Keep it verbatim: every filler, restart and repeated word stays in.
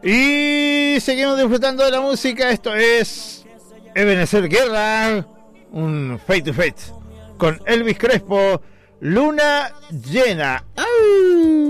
Y seguimos disfrutando de la música. Esto es Ebenezer Guerra, un Fate to Fate con Elvis Crespo, Luna Llena. ¡Au!